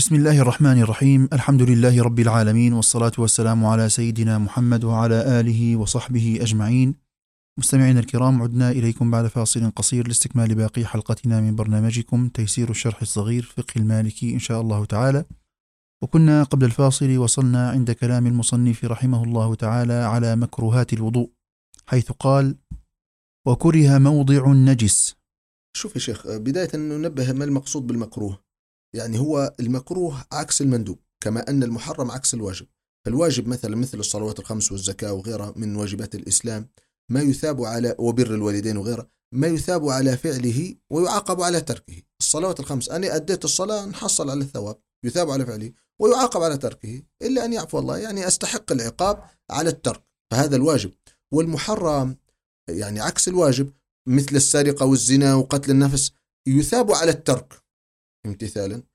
بسم الله الرحمن الرحيم. الحمد لله رب العالمين، والصلاة والسلام على سيدنا محمد وعلى آله وصحبه أجمعين. مستمعين الكرام، عدنا إليكم بعد فاصل قصير لاستكمال باقي حلقتنا من برنامجكم تيسير الشرح الصغير فقه المالكي إن شاء الله تعالى. وكنا قبل الفاصل وصلنا عند كلام المصنف رحمه الله تعالى على مكروهات الوضوء، حيث قال: وكره موضع النجس. شوف يا شيخ، بداية ننبه ما المقصود بالمكروه. يعني هو المكروه عكس المندوب، كما أن المحرم عكس الواجب. فالواجب مثل الصلوات الخمس والزكاة وغيرها من واجبات الإسلام، ما يثاب على وبر الوالدين وغيره، ما يثاب على فعله ويعاقب على تركه. الصلوات الخمس أنا أديت الصلاة نحصل على الثواب، يثاب على فعله ويعاقب على تركه، إلا أن يعفو الله، يعني أستحق العقاب على الترك، فهذا الواجب. والمحرم يعني عكس الواجب، مثل السرقة والزنا وقتل النفس، يثاب على الترك امتثالا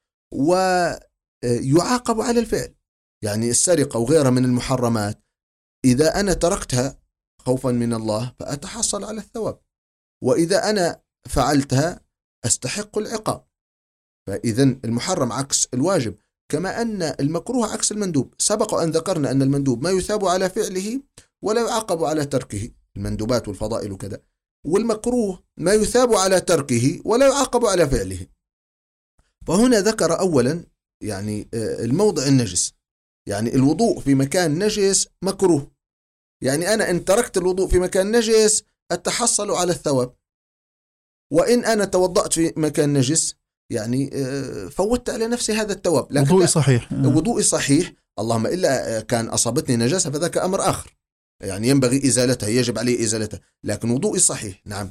ويعاقب على الفعل. يعني السرقة وغيرها من المحرمات، إذا أنا تركتها خوفا من الله فأتحصل على الثواب، وإذا أنا فعلتها أستحق العقاب. فإذا المحرم عكس الواجب، كما أن المكروه عكس المندوب. سبق أن ذكرنا أن المندوب ما يثاب على فعله ولا يعاقب على تركه، المندوبات والفضائل وكذا، والمكروه ما يثاب على تركه ولا يعاقب على فعله. فهنا ذكر أولا يعني الموضع النجس، يعني الوضوء في مكان نجس مكروه. يعني أنا إن تركت الوضوء في مكان نجس أتحصل على الثواب، وإن أنا توضأت في مكان نجس يعني فوتت على نفسي هذا الثواب. لكن وضوءي صحيح، وضوءي صحيح، اللهم إلا كان أصابتني نجاسة فذاك أمر آخر، يعني ينبغي إزالتها، يجب عليه إزالتها، لكن وضوءي صحيح. نعم.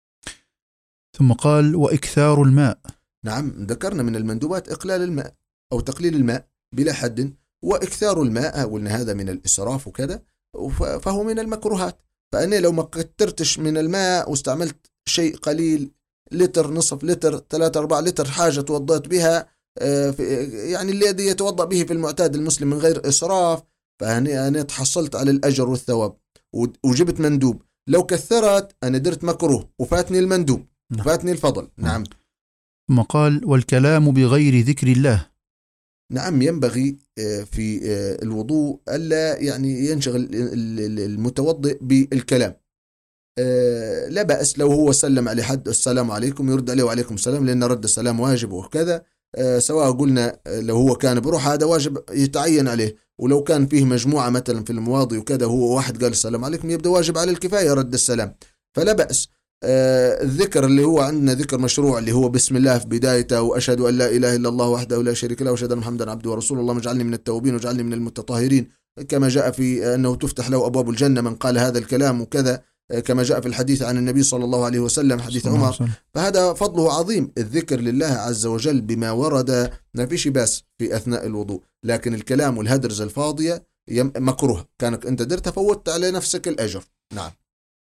ثم قال: وإكثار الماء. نعم، ذكرنا من المندوبات إقلال الماء أو تقليل الماء بلا حد، وإكثار الماء قلنا هذا من الإسراف وكذا، فهو من المكروهات. فأنا لو ما كترتش من الماء واستعملت شيء قليل، لتر، نصف لتر، 3-4 لتر، حاجة توضأت بها يعني الذي يتوضأ به في المعتاد المسلم من غير إسراف، فأنا تحصلت على الأجر والثواب وجبت مندوب. لو كثرت أنا درت مكروه وفاتني المندوب، وفاتني الفضل. نعم. ثم قال: والكلام بغير ذكر الله. نعم، ينبغي في الوضوء ألا يعني ينشغل المتوضئ بالكلام. لا بأس لو هو سلم على حد السلام عليكم يرد عليه وعليكم السلام، لأن رد السلام واجب وكذا. سواء قلنا لو هو كان بروح هذا واجب يتعين عليه، ولو كان فيه مجموعة مثلا في المواضي وكذا هو واحد قال السلام عليكم يبدأ واجب على الكفاية رد السلام، فلا بأس. الذكر اللي هو عندنا ذكر مشروع اللي هو بسم الله في بدايته، وأشهد أن لا إله إلا الله وحده لا شريك له وأشهد أن محمدا عبده ورسوله، اللهم اجعلني من التوابين واجعلني من المتطهرين، كما جاء في أنه تفتح له أبواب الجنة من قال هذا الكلام وكذا، كما جاء في الحديث عن النبي صلى الله عليه وسلم حديث عمر. فهذا فضله عظيم، الذكر لله عز وجل بما ورد ما فيش باس في أثناء الوضوء، لكن الكلام والهدرز الفاضية مكروه، كانك أنت درت فوت على نفسك الأجر. نعم.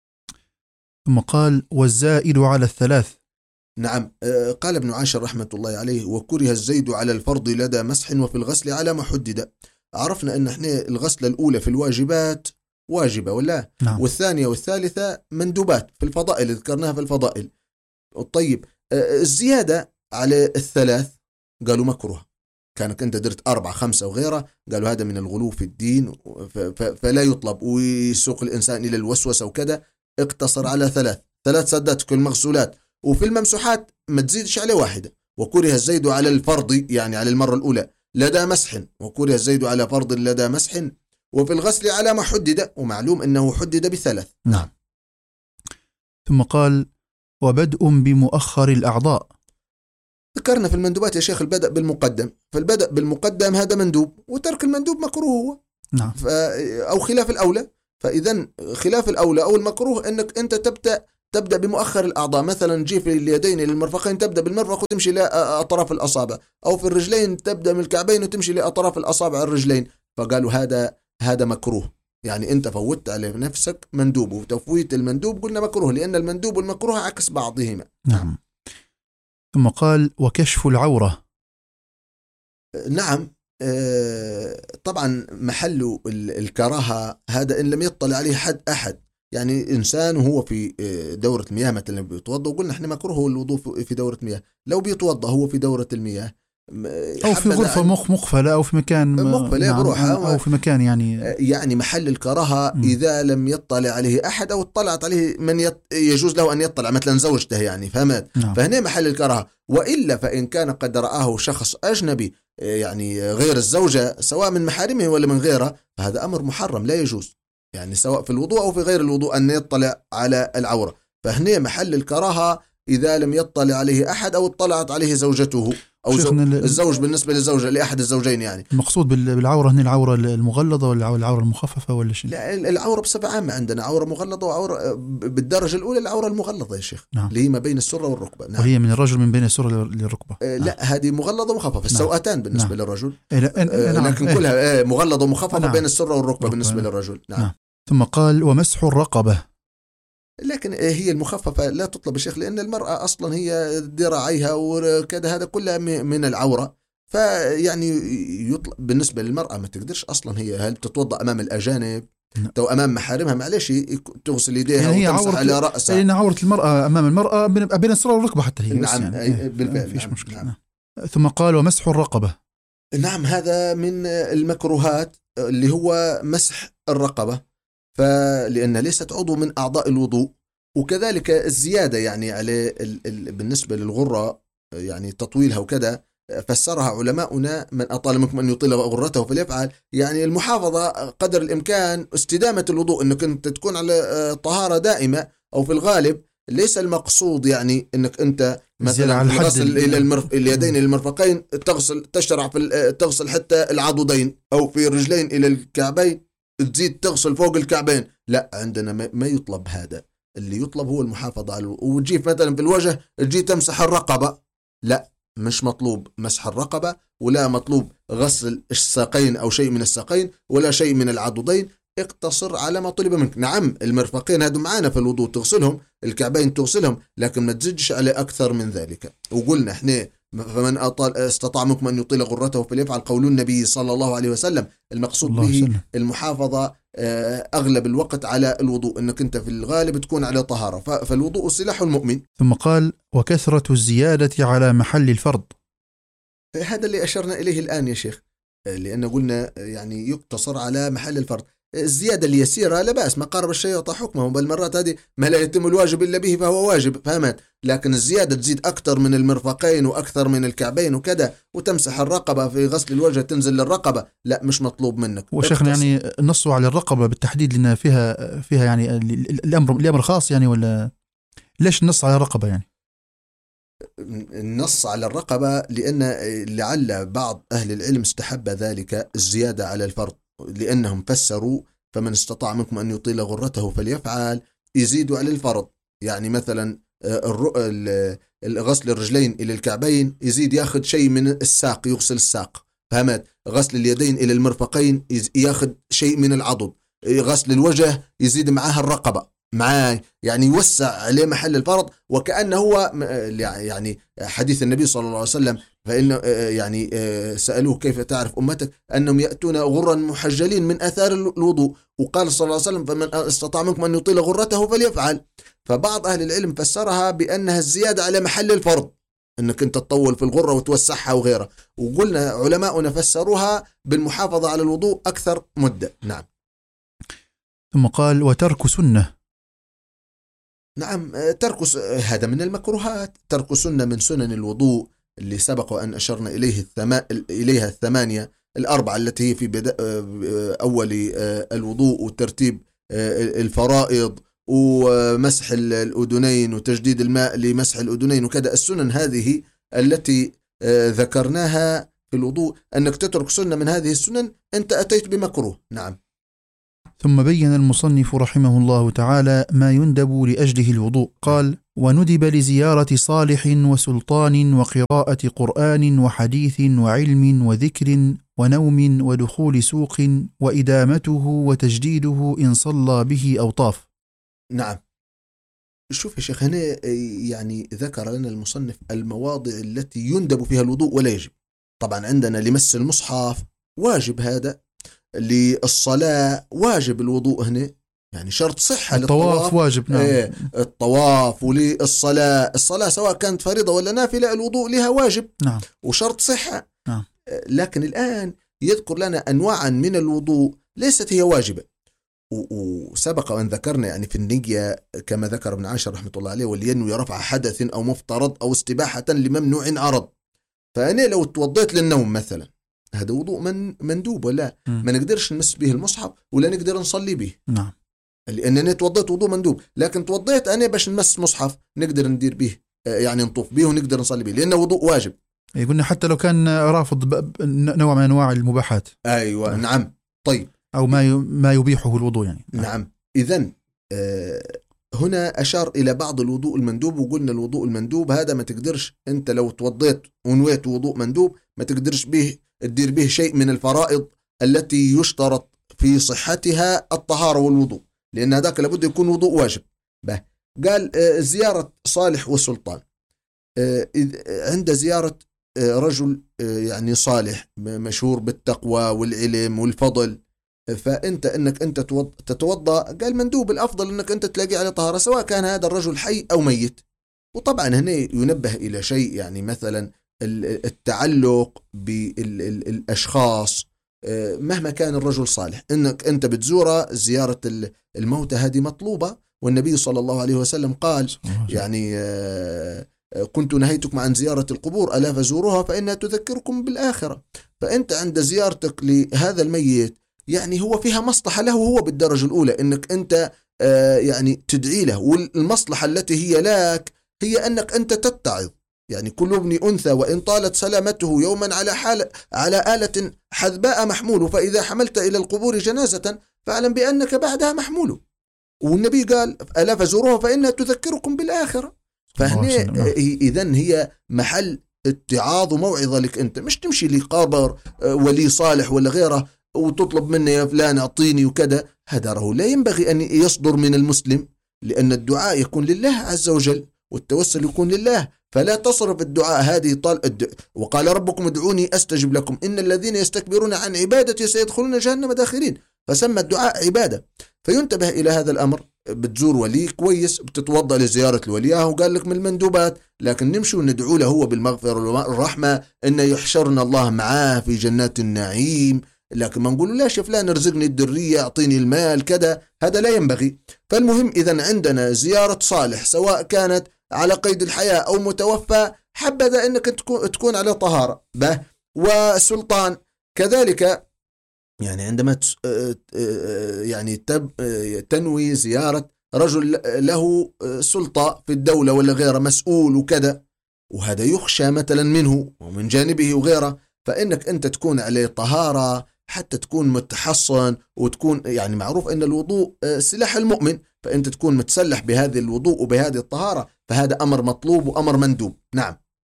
ثم قال: والزائد على الثلاث. نعم، قال ابن عاشر رحمة الله عليه: وكره الزيد على الفرض لدى مسح وفي الغسل على ما حدد. عرفنا أن احنا الغسلة الأولى في الواجبات واجبة ولا؟ نعم. والثانية والثالثة مندوبات في الفضائل، ذكرناها في الفضائل. طيب، الزيادة على الثلاث قالوا مكروه، كانك أنت درت 4 5 وغيره، قالوا هذا من الغلو في الدين فلا يطلب، ويسوق الإنسان إلى الوسوسة وكذا. اقتصر على 3 سدات في المغسولات، وفي الممسوحات ما تزيدش على واحدة. وكره الزيد على الفرض يعني على المرة الأولى لدى مسح، وكره الزيد على فرض لدى مسح، وفي الغسل على ما حدد، ومعلوم أنه حدد ب3. نعم. ثم قال: وبدء بمؤخر الأعضاء. ذكرنا في المندوبات يا شيخ البدء بالمقدم، فالبدء بالمقدم هذا مندوب، وترك المندوب مكروه هو. نعم. أو خلاف الأولى. فإذا خلاف الأولى أو المكروه أنك أنت تبدأ بمؤخر الأعضاء، مثلا تجي في اليدين للمرفقين تبدأ بالمرفق وتمشي لأطراف الأصابع، أو في الرجلين تبدأ من الكعبين وتمشي لأطراف الأصابع الرجلين. فقالوا هذا مكروه، يعني أنت فوتت على نفسك مندوب، وتفويت المندوب قلنا مكروه، لأن المندوب والمكروه عكس بعضهما. نعم. ثم قال: وكشف العورة. نعم، طبعا محل الكراهة هذا إن لم يطلع عليه أحد، يعني إنسان وهو في دورة مياه مثلا بيتوضأ، وقلنا إحنا مكروه الوضوء في دورة مياه، لو بيتوضأ هو في دورة المياه أو في غرفة مقفلة أو في مكان مقفلة بروحها، أو في مكان يعني محل الكراهة إذا لم يطلع عليه أحد أو اطلعت عليه من يجوز له أن يطلع، مثلا زوجته يعني، فهمت؟ فهنا محل الكراهة. وإلا فإن كان قد رآه شخص أجنبي يعني غير الزوجة سواء من محارمه ولا من غيره، فهذا أمر محرم لا يجوز، يعني سواء في الوضوء أو في غير الوضوء أن يطلع على العورة. فهنا محل الكراهة إذا لم يطلع عليه أحد أو اطلعت عليه زوجته أو الزوج بالنسبة للزوجة لأحد الزوجين. يعني المقصود بالعورة هنا العورة المغلظة ولا العورة المخففة ولا شيء؟ لا، العورة بصفة عامة عندنا عورة مغلظة وعورة بالدرجة الأولى العورة المغلظة يا شيخ. نعم. اللي هي ما بين السرة والركبة. نعم. وهي من الرجل من بين السرة للركبة. لا، هذه مغلظة ومخففة السوأتان بالنسبة للرجل. نعم. لكن كلها مغلظة ومخففة. نعم. بين السرة والركبة بالنسبة للرجل. نعم. ثم قال ومسح الرقبة. لكن هي المخففة لا تطلب يا شيخ، لأن المرأة أصلا هي ذراعيها وكذا هذا كلها من العورة. فيعني يطلب بالنسبة للمرأة ما تقدرش أصلا هي هل تتوضأ أمام الأجانب أو أمام محارمها، معلش تغسل يديها يعني وتمسح على رأسها. لأن عورة المرأة أمام المرأة بين السرة والركبة حتى هي. نعم. يعني بالفعل. فيش مشكلة. نعم. ثم قال ومسح الرقبة. نعم، هذا من المكروهات اللي هو مسح الرقبة، فلأنها ليست عضو من أعضاء الوضوء. وكذلك الزيادة يعني على بالنسبة للغرة يعني تطويلها وكذا، فسرها علماؤنا من أطال منكم أن يطيل غرته فليفعل، يعني المحافظة قدر الإمكان استدامة الوضوء، أنك أنت تكون على طهارة دائمة. أو في الغالب ليس المقصود يعني أنك أنت مثلا تغسل إلى اليدين إلى المرفقين، تشرع تغسل حتى العضدين، أو في الرجلين إلى الكعبين تزيد تغسل فوق الكعبين. لا، عندنا ما يطلب هذا. اللي يطلب هو المحافظة على وتجيب مثلا في الوجه تجي تمسح الرقبة، لا، مش مطلوب مسح الرقبة، ولا مطلوب غسل الساقين أو شيء من الساقين ولا شيء من العضدين. اقتصر على ما طلب منك. نعم، المرفقين هذو معانا في الوضوء تغسلهم، الكعبين تغسلهم، لكن ما تزدش على أكثر من ذلك. وقلنا احنا فمن استطاع منكم أن يطيل غرته فليفعل، قول النبي صلى الله عليه وسلم. المقصود به المحافظة أغلب الوقت على الوضوء، أنك أنت في الغالب تكون على طهارة، فالوضوء سلاح المؤمن. ثم قال وكثرة الزيادة على محل الفرض. هذا اللي أشرنا إليه الآن يا شيخ، لأن قلنا يعني يقتصر على محل الفرض. الزيادة اليسيرة لا بأس، ما قارب الشيء يعطى حكمه، بل مرات هذه ما لا يتم الواجب إلا به فهو واجب، فهمت؟ لكن الزيادة تزيد أكثر من المرفقين وأكثر من الكعبين وكذا، وتمسح الرقبة في غسل الوجه تنزل للرقبة، لا، مش مطلوب منك. وشيخنا يعني نصوا على الرقبة بالتحديد لأن فيها يعني الأمر خاص يعني، ولا ليش النص على الرقبة يعني؟ النص على الرقبة لأن لعل بعض أهل العلم استحب ذلك الزيادة على الفرض، لأنهم فسروا فمن استطاع منكم أن يطيل غرته فليفعل، يزيدوا على الفرض. يعني مثلا غسل الرجلين إلى الكعبين يزيد ياخذ شيء من الساق، يغسل الساق، فهمت؟ غسل اليدين إلى المرفقين ياخذ شيء من العضد، غسل الوجه يزيد معها الرقبة معاه، يعني يوسع عليه محل الفرض. وكأنه هو يعني حديث النبي صلى الله عليه وسلم، فإن يعني سألوه كيف تعرف أمتك أنهم يأتون غرا محجلين من أثار الوضوء، وقال صلى الله عليه وسلم فمن استطاع منكم أن يطيل غرته فليفعل. فبعض أهل العلم فسرها بأنها الزيادة على محل الفرض، أنك أنت تطول في الغرة وتوسعها وغيرها. وقلنا علماؤنا فسروها بالمحافظة على الوضوء أكثر مدة. نعم. ثم قال وترك سنة. نعم، هذا من المكروهات. ترك سنة من سنن الوضوء اللي سبق أن أشرنا إليها الثمانية الأربعة التي هي في أول الوضوء، وترتيب الفرائض، ومسح الأذنين، وتجديد الماء لمسح الأذنين وكذا. السنن هذه التي ذكرناها في الوضوء، أنك تترك سنة من هذه السنن أنت أتيت بمكروه. نعم. ثم بين المصنف رحمه الله تعالى ما يندب لأجله الوضوء. قال وندب لزيارة صالح وسلطان وقراءة قرآن وحديث وعلم وذكر ونوم ودخول سوق وإدامته وتجديده إن صلى به أو طاف. نعم. شوف يا شيخ، هنا يعني ذكر لنا المصنف المواضع التي يندب فيها الوضوء ولا يجب. طبعا عندنا لمس المصحف واجب، هذا للصلاة واجب الوضوء هنا، يعني شرط صحة الطواف واجب. نعم. الطواف وللصلاة، الصلاة سواء كانت فريضة ولا نافلة الوضوء لها واجب. نعم. وشرط صحة. نعم. لكن الآن يذكر لنا أنواعا من الوضوء ليست هي واجبة. وسبق أن ذكرنا يعني في النية كما ذكر ابن عاشر رحمة الله عليه، ولينوي رفع حدث أو مفترض أو استباحة لممنوع عرض. فأنا لو توضيت للنوم مثلا هذا وضوء مندوب ولا ما نقدرش نمس به المصحف ولا نقدر نصلي به. نعم. لأنني توضيت وضوء مندوب، لكن توضيت أنا باش نمس مصحف نقدر ندير به يعني نطوف به ونقدر نصلي به لأنه وضوء واجب. قلنا حتى لو كان رافض نوع من أنواع المباحات. أيوة. نعم. طيب. أو ما يبيحه الوضوء يعني. نعم. إذن هنا أشار إلى بعض الوضوء المندوب، وقلنا الوضوء المندوب هذا ما تقدرش أنت لو توضيت ونويت وضوء مندوب ما تقدرش به تدير به شيء من الفرائض التي يشترط في صحتها الطهارة والوضوء، لأن هذاك لابد يكون وضوء واجب. قال زيارة صالح وسلطان. عند زيارة رجل يعني صالح مشهور بالتقوى والعلم والفضل، فأنت إنك أنت تتوضأ، قال مندوب الأفضل إنك أنت تلاقي على طهارة سواء كان هذا الرجل حي أو ميت. وطبعا هنا ينبه إلى شيء، يعني مثلا التعلق بالأشخاص مهما كان الرجل صالح، إنك أنت بتزوره. زيارة الموتى هذه مطلوبة، والنبي صلى الله عليه وسلم قال يعني كنت نهيتكم عن زيارة القبور ألا فزوروها فإنها تذكركم بالآخرة. فأنت عند زيارتك لهذا الميت يعني هو فيها مصلحة له هو بالدرجة الأولى، إنك أنت يعني تدعي له، والمصلحة التي هي لك هي أنك أنت تتعظ. يعني كل ابن أنثى وإن طالت سلامته يوما على آلة حذباء محمول، فإذا حملت إلى القبور جنازة فاعلم بأنك بعدها محمول. والنبي قال ألا فزوروها فإنها تذكركم بالآخرة. فهنا إذن هي محل اتعاظ وموعظة لك أنت، مش تمشي لقابر ولي صالح ولا غيره وتطلب منه يا فلان أعطيني وكذا. هذا راه لا ينبغي أن يصدر من المسلم، لأن الدعاء يكون لله عز وجل والتوسل يكون لله، فلا تصرف الدعاء هذه وقال ربكم ادعوني أستجب لكم إن الذين يستكبرون عن عبادتي سيدخلون جهنم داخرين. فسمى الدعاء عبادة. فينتبه إلى هذا الأمر. بتزور ولي كويس، بتتوضأ لزيارة الولي وقال لك من المندوبات، لكن نمشي وندعو له هو بالمغفرة والرحمة إنه يحشرنا الله معاه في جنات النعيم، لكن ما نقول لا فلان ارزقني الدرية أعطيني المال كذا، هذا لا ينبغي. فالمهم إذن عندنا زيارة صالح سواء كانت على قيد الحياة أو متوفى، حبذا أنك تكون على طهارة. وسلطان كذلك، يعني عندما يعني تنوي زيارة رجل له سلطة في الدولة ولا غيره مسؤول وكذا، وهذا يخشى مثلا منه ومن جانبه وغيره، فإنك أنت تكون عليه طهارة حتى تكون متحصن وتكون يعني معروف أن الوضوء سلاح المؤمن، فأنت تكون متسلح بهذه الوضوء وبهذه الطهارة، فهذا أمر مطلوب وأمر مندوب. نعم.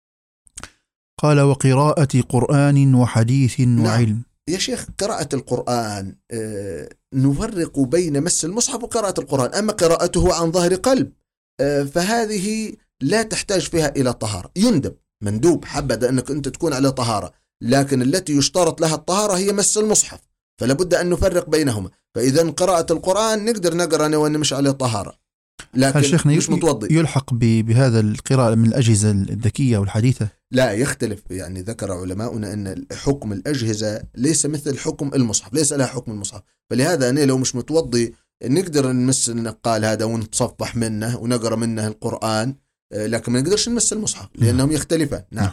قال وقراءة قرآن وحديث وعلم. يا شيخ قراءة القرآن نفرق بين مس المصحف وقراءة القرآن. أما قراءته عن ظهر قلب فهذه لا تحتاج فيها إلى طهارة، يندب مندوب حبذا أنك أنت تكون على طهارة، لكن التي يشترط لها الطهارة هي مس المصحف، فلا بد أن نفرق بينهما. فإذا قراءة القرآن نقدر نقرأ أنا وأنا مش على طهارة، لكن مش متوضي. يلحق بهذا القراءة من الأجهزة الذكية والحديثة؟ لا يختلف. يعني ذكر علماؤنا أن حكم الأجهزة ليس مثل حكم المصحف، ليس لها حكم المصحف. فلهذا أنا لو مش متوضي نقدر نمس النقال هذا ونتصفح منه ونقرأ منه القرآن، لكن ما نقدرش نمس المصحف لأنهم يختلفان. نعم.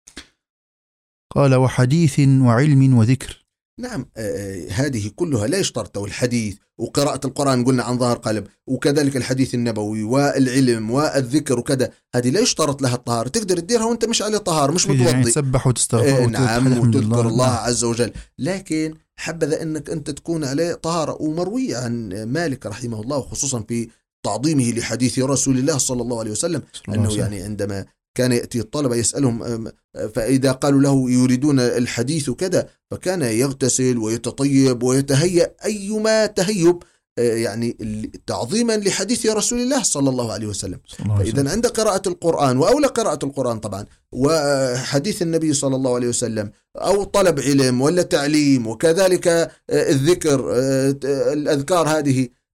قال وحديث وعلم وذكر. نعم. هذه كلها لا يشترط الحديث وقراءة القرآن قلنا عن ظهر قلب، وكذلك الحديث النبوي والعلم والذكر وكذا، هذه لا يشترط لها الطهارة، تقدر تديرها وانت مش على طهارة مش متوضي، يعني تسبح وتستغفر نعم وتذكر الله عز وجل. لكن حبذا انك انت تكون عليه طهارة. ومروي عن مالك رحمه الله خصوصا في تعظيمه لحديث رسول الله صلى الله عليه وسلم أنه يعني عندما كان يأتي الطلبة يسألهم فإذا قالوا له يريدون الحديث كذا فكان يغتسل ويتطيب ويتهيأ أيما تهيب يعني تعظيما لحديث رسول الله صلى الله عليه وسلم. فإذا عند قراءة القرآن وأولى قراءة القرآن طبعا وحديث النبي صلى الله عليه وسلم أو طلب علم ولا تعليم وكذلك الذكر الأذكار هذه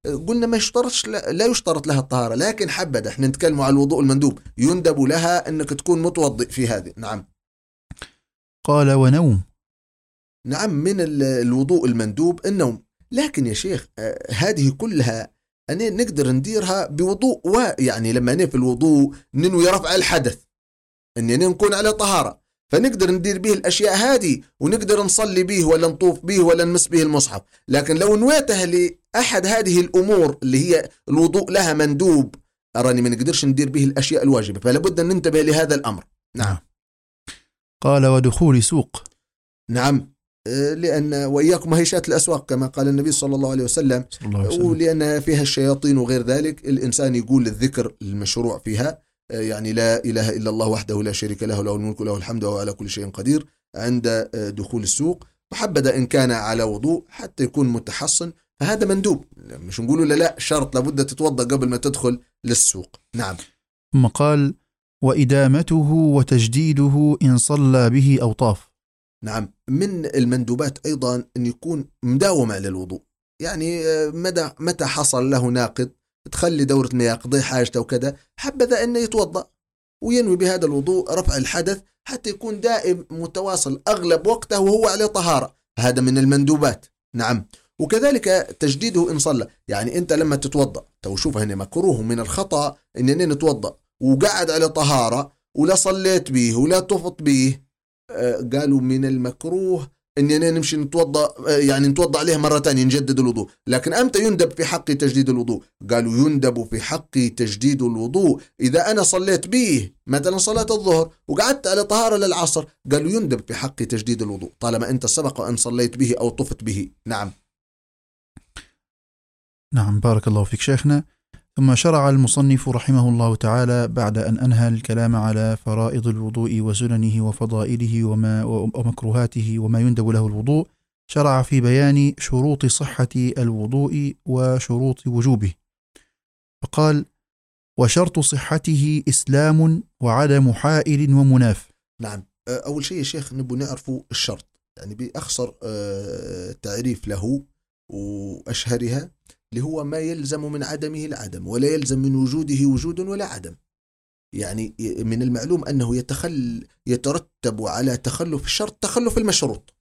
قلنا ما يشترطش، لا يشترط لها الطهارة، لكن حبذا احنا نتكلم على الوضوء المندوب، يندب لها انك تكون متوضئ في هذه. نعم. قال ونوم. نعم، من الوضوء المندوب النوم. لكن يا شيخ هذه كلها أنا نقدر نديرها بوضوء، ويعني لما أنا في الوضوء ننوي رفع الحدث أني نكون على طهارة، فنقدر ندير به الأشياء هذه ونقدر نصلي به ولا نطوف به ولا نمس به المصحف. لكن لو نويتها لأحد هذه الأمور اللي هي الوضوء لها مندوب، أراني ما نقدرش ندير به الأشياء الواجبة، فلا بد أن ننتبه لهذا الأمر. نعم. قال ودخول سوق. نعم، لأن وإياكم هيشات الأسواق كما قال النبي صلى الله عليه وسلم، ولأنها فيها الشياطين وغير ذلك، الإنسان يقول الذكر المشروع فيها، يعني لا إله إلا الله وحده لا شريك له، له الملك وله الحمد وهو على كل شيء قدير، عند دخول السوق. وحبذا إن كان على وضوء حتى يكون متحصن، فهذا مندوب، مش نقولوا لا شرط لابد تتوضأ قبل ما تدخل للسوق. نعم. ثم قال وإدامته وتجديده إن صلى به أو طاف. نعم، من المندوبات أيضا أن يكون مداوم على الوضوء، يعني متى حصل له ناقض تخلي دورة ما يقضي حاجته وكذا، حبذا أنه يتوضأ وينوي بهذا الوضوء رفع الحدث حتى يكون دائم متواصل أغلب وقته وهو على طهارة، هذا من المندوبات. نعم. وكذلك تجديده إن صلى، يعني أنت لما تتوضأ شوف هنا مكروه من الخطأ أننا نتوضأ وقعد على طهارة ولا صليت به ولا طفت به. قالوا من المكروه أننا نمشي نتوضأ، يعني نتوضأ عليه مرة تانية نجدد الوضوء. لكن أمتى يندب في حق تجديد الوضوء؟ قالوا يندب في حق تجديد الوضوء إذا أنا صليت به مثلا صلاة الظهر وقعدت على طهارة للعصر، قالوا يندب في حق تجديد الوضوء طالما أنت سبق أن صليت به أو طفت به. نعم. نعم، بارك الله فيك شيخنا. ثم شرع المصنف رحمه الله تعالى بعد أن أنهى الكلام على فرائض الوضوء وسننه وفضائله ومكروهاته وما يندب له الوضوء، شرع في بيان شروط صحة الوضوء وشروط وجوبه، فقال وشرط صحته إسلام وعدم حائل ومناف. نعم. أول شيء يا شيخ نبو نعرفوا الشرط، يعني بأخصر تعريف له وأشهرها اللي هو ما يلزم من عدمه العدم ولا يلزم من وجوده وجود ولا عدم. يعني من المعلوم أنه يترتب على تخلف الشرط تخلف المشروط.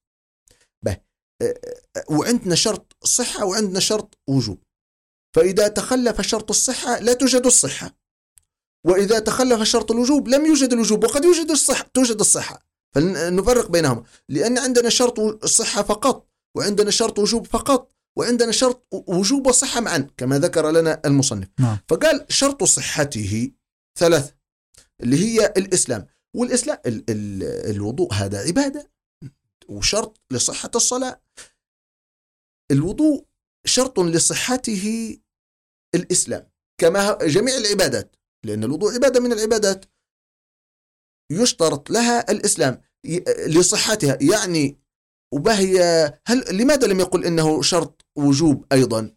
وعندنا شرط صحة وعندنا شرط وجوب، فإذا تخلف شرط الصحة لا توجد الصحة، وإذا تخلف شرط الوجوب لم يوجد الوجوب، وقد يوجد الصحة توجد الصحة، فنفرق بينهما، لأن عندنا شرط الصحة فقط وعندنا شرط وجوب فقط وعندنا شرط وجوب وصحة معا كما ذكر لنا المصنف. فقال شرط صحته ثلاث اللي هي الإسلام، والإسلام الوضوء هذا عبادة وشرط لصحة الصلاة. الوضوء شرط لصحته الإسلام كما جميع العبادات، لأن الوضوء عبادة من العبادات يشترط لها الإسلام لصحتها. يعني وبهي لماذا لم يقل إنه شرط وجوب أيضا؟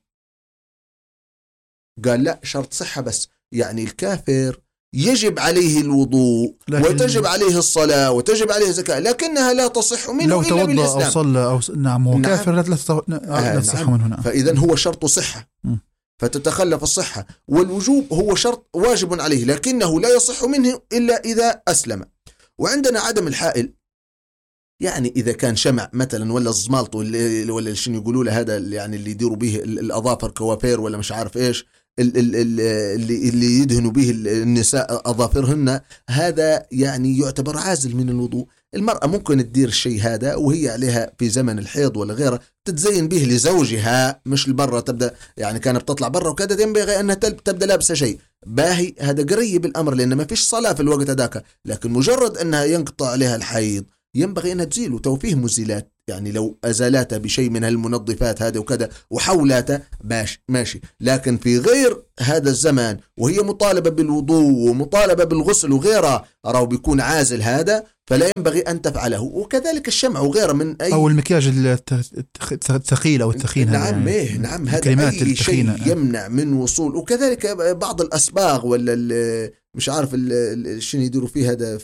قال لا شرط صحة بس، يعني الكافر يجب عليه الوضوء وتجب عليه الصلاة وتجب عليه الزكاة، لكنها لا تصح منه لو إلا بالإسلام. أو صلى أو نعم هو كافر لا تصح منه. نعم. فإذن هو شرط صحة فتتخلف الصحة، والوجوب هو شرط واجب عليه لكنه لا يصح منه إلا إذا أسلم. وعندنا عدم الحائل، يعني إذا كان شمع مثلا ولا الزمالط ولا شنو يقولوا له هذا يعني اللي يديروا به الأظافر كوافير ولا مش عارف إيش اللي يدهنوا به النساء أظافرهن، هذا يعني يعتبر عازل من الوضوء. المرأة ممكن تدير الشيء هذا وهي عليها في زمن الحيض ولا غيره تتزين به لزوجها، مش لبرا تبدأ يعني كانت بتطلع برا وكذا ينبغي أنها تبدأ لابسة شيء باهي، هذا قريب الأمر لأن ما فيش صلاة في الوقت هذاك، لكن مجرد أنها ينقطع عليها الحيض ينبغي أنها تزيل وتوفيه مزيلات، يعني لو أزالاتها بشيء من هالمنظفات هذه وكذا وحولاتها ماشي. لكن في غير هذا الزمان وهي مطالبة بالوضوء ومطالبة بالغسل وغيرها راهو بيكون عازل هذا، فلا ينبغي أن تفعله. وكذلك الشمع وغيره من أي أو المكياج الثقيل أو الثخين. نعم نعم، هذا أي شيء يمنع من وصول. وكذلك بعض الأصباغ ولا مش عارف شنو يديروا فيه هذا